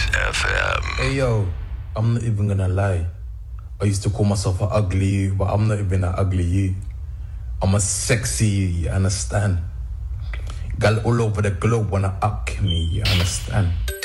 FM. Hey yo, I'm not even gonna lie. I used to call myself an ugly you, but I'm not even an ugly you. I'm a sexy you, you understand? Gal all over the globe wanna up me, you understand?